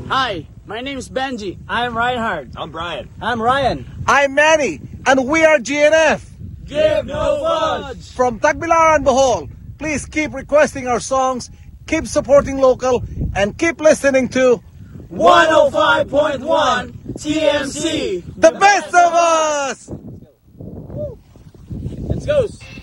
Hi, my name is Benji. I'm Reinhard. I'm Brian. I'm Ryan. I'm Manny, and we are GNF. Give no fudge! From Tagbilaran, Bohol. Please keep requesting our songs, keep supporting local, and keep listening to 105.1 TMC. The Best of Us! Let's go.